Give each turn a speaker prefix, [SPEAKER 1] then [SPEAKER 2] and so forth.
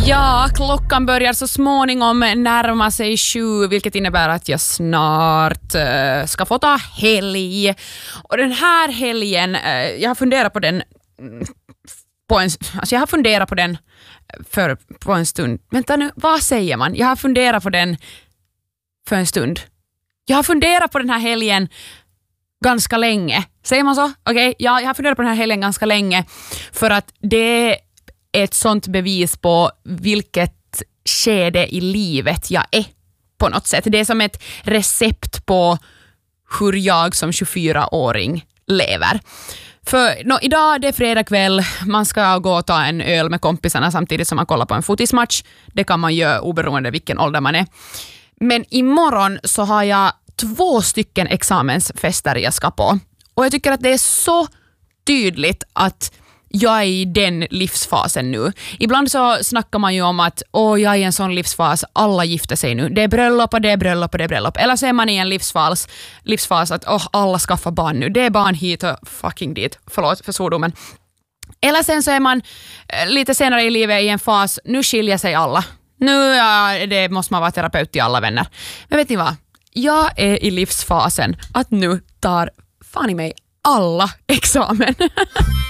[SPEAKER 1] Ja, klockan börjar så småningom närma sig 7, vilket innebär att jag snart ska få ta helg. Och den här helgen, jag har funderat på den på en stund. Vänta nu, vad säger man? Jag har funderat på den för en stund. Jag har funderat på den här helgen ganska länge. Säger man så? Okej, ja, jag har funderat på den här helgen ganska länge för att det är ett sånt bevis på vilket skede i livet jag är på något sätt. Det är som ett recept på hur jag som 24-åring lever. För idag det är fredag kväll, man ska gå och ta en öl med kompisarna samtidigt som man kollar på en fotismatch. Det kan man göra oberoende vilken ålder man är. Men imorgon så har jag 2 stycken examensfester jag ska på. Och jag tycker att det är så tydligt att jag är i den livsfasen nu. Ibland så snackar man ju om att jag är i en sån livsfas, alla gifter sig nu. Det är bröllop och det är bröllop och det är bröllop. Eller så är man i en livsfas att alla skaffar barn nu. Det är barn hit och fucking dit. Förlåt för svordomen. Eller sen så är man lite senare i livet i en fas, nu skiljer sig alla. Nu det måste man vara terapeut till alla vänner. Men vet ni vad? Jag är i livsfasen att nu tar fan i mig alla examen.